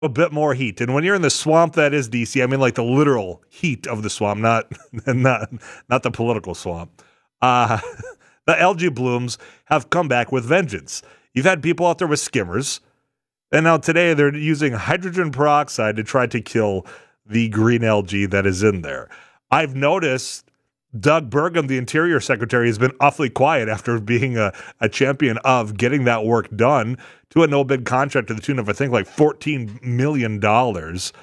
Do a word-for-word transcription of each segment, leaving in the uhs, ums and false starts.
a bit more heat. And when you're in the swamp that is D C, I mean like the literal heat of the swamp, not not not the political swamp. Uh, the algae blooms have come back with vengeance. You've had people out there with skimmers, and now today they're using hydrogen peroxide to try to kill the green algae that is in there. I've noticed Doug Burgum, the Interior Secretary, has been awfully quiet after being a, a champion of getting that work done to a no-bid contract to the tune of, I think, like fourteen million dollars.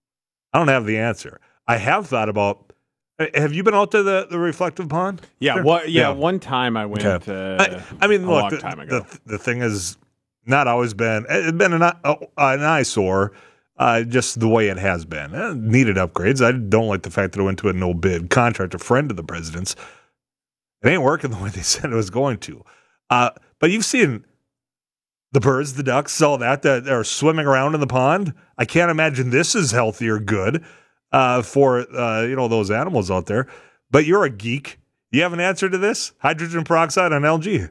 I don't have the answer. I have thought about, have you been out to the, the reflective pond? Yeah, Sure. what, yeah, Yeah. one time I went Okay. uh, I, I mean, a look, long the, time ago. the, the thing is not always been, it's been an, uh, an eyesore, uh, just the way it has been. Uh, needed upgrades. I don't like the fact that it went to a no-bid contract, a friend of the president's. It ain't working the way they said it was going to. Uh, but you've seen the birds, the ducks, all that that are swimming around in the pond. I can't imagine this is healthy or good uh, for uh, you know those animals out there. But you're a geek. You have an answer to this? Hydrogen peroxide on algae?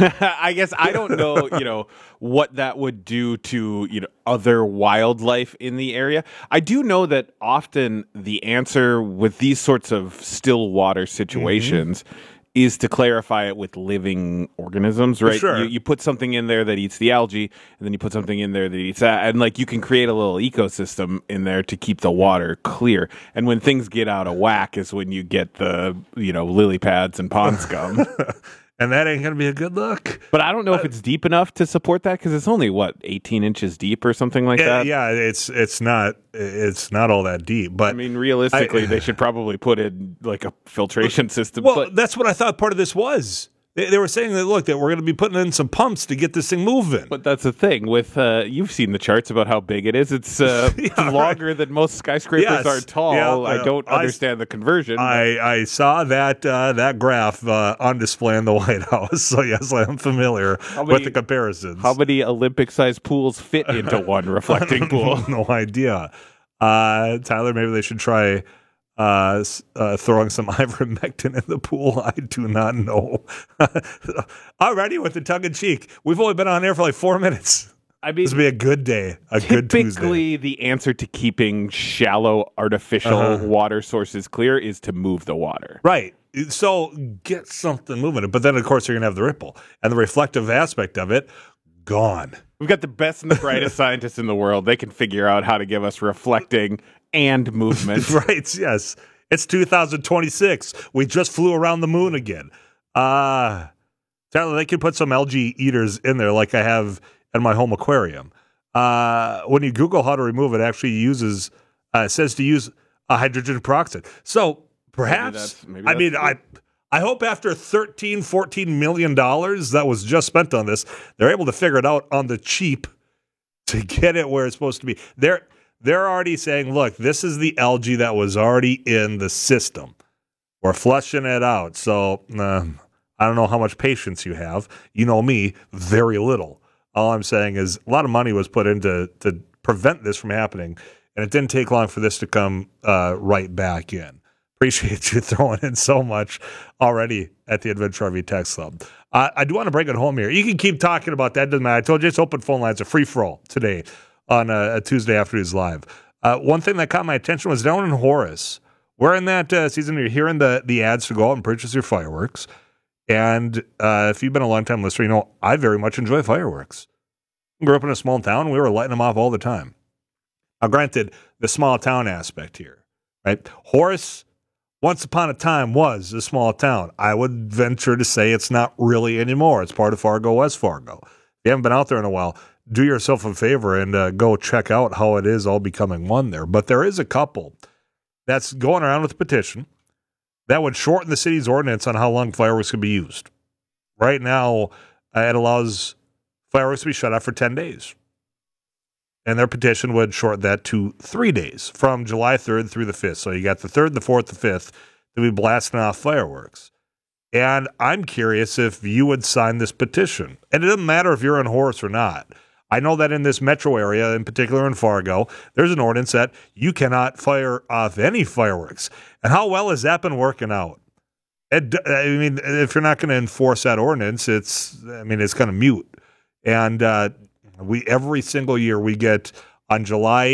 I guess I don't know, you know, what that would do to, you know, other wildlife in the area. I do know that often the answer with these sorts of still water situations mm-hmm. is to clarify it with living organisms, right? Sure. You, you put something in there that eats the algae, and then you put something in there that eats that, and like you can create a little ecosystem in there to keep the water clear. And when things get out of whack is when you get the, you know, lily pads and pond scum. And that ain't going to be a good look. But I don't know uh, if it's deep enough to support that because it's only what eighteen inches deep or something like yeah, that. Yeah, it's it's not it's not all that deep. But I mean, realistically, I, they should probably put in like a filtration system. Well, but, that's what I thought part of this was. They, they were saying that look, that we're going to be putting in some pumps to get this thing moving. But that's the thing with uh, you've seen the charts about how big it is. It's uh, yeah, longer right. than most skyscrapers yes. are tall. Yeah, I don't I, understand the conversion. I, I saw that uh, that graph uh, on display in the White House. So yes, I'm familiar many, with the comparisons. How many Olympic-sized pools fit into one reflecting pool? No idea. Uh, Tyler, maybe they should try uh, uh, throwing some ivermectin in the pool. I do not know. Alrighty, with the tongue in cheek. We've only been on air for like four minutes. I mean, this would be a good day, a good Tuesday. Typically, the answer to keeping shallow, artificial uh-huh. water sources clear is to move the water. Right. So get something moving. But then, of course, you're going to have the ripple. And the reflective aspect of it, gone. We've got the best and the brightest scientists in the world. They can figure out how to give us reflecting and movement. Right, yes. It's two thousand twenty-six. We just flew around the moon again. Uh, Tyler, they can put some algae eaters in there like I have in my home aquarium. Uh, when you Google how to remove it, it actually uses, uh, it says to use a hydrogen peroxide. So perhaps, maybe that's, maybe that's I mean, cool. I I hope after thirteen, fourteen million dollars that was just spent on this, they're able to figure it out on the cheap to get it where it's supposed to be. They're, they're already saying, look, this is the algae that was already in the system. We're flushing it out. So uh, I don't know how much patience you have. You know me, very little. All I'm saying is a lot of money was put into to prevent this from happening, and it didn't take long for this to come uh, right back in. Appreciate you throwing in so much already at the Adventure R V Text Club. Uh, I do want to bring it home here. You can keep talking about that. Doesn't matter. I told you it's open phone lines, a free-for-all today on a, a Tuesday Afternoons Live. Uh, one thing that caught my attention was down in Horace. We're in that uh, season. You're hearing the, the ads to go out and purchase your fireworks. And uh, if you've been a long-time listener, you know I very much enjoy fireworks. I grew up in a small town. We were lighting them off all the time. Now, granted, the small town aspect here, right? Horace, once upon a time, was a small town. I would venture to say it's not really anymore. It's part of Fargo, West Fargo. If you haven't been out there in a while, do yourself a favor and uh, go check out how it is all becoming one there. But there is a couple that's going around with a petition that would shorten the city's ordinance on how long fireworks can be used. Right now, uh, it allows fireworks to be shut off for ten days. And their petition would shorten that to three days, from July third through the fifth. So you got the third, the fourth, the fifth to be blasting off fireworks. And I'm curious if you would sign this petition. And it doesn't matter if you're in Horace or not. I know that in this metro area, in particular in Fargo, there's an ordinance that you cannot fire off any fireworks. And how well has that been working out? It, I mean, if you're not going to enforce that ordinance, it's, I mean, it's kind of mute. And uh, we every single year we get on July